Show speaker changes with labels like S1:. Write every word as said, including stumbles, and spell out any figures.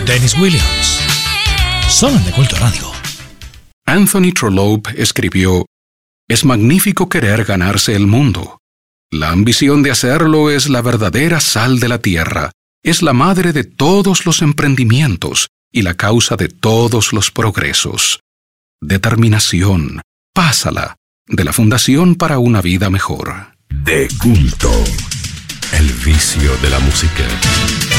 S1: Dennis Williams. Solo en De Culto Radio.
S2: Anthony Trollope escribió: «Es magnífico querer ganarse el mundo. La ambición de hacerlo es la verdadera sal de la tierra, es la madre de todos los emprendimientos y la causa de todos los progresos. Determinación, pásala, de la Fundación para una Vida Mejor».
S3: De Culto, el vicio de la música.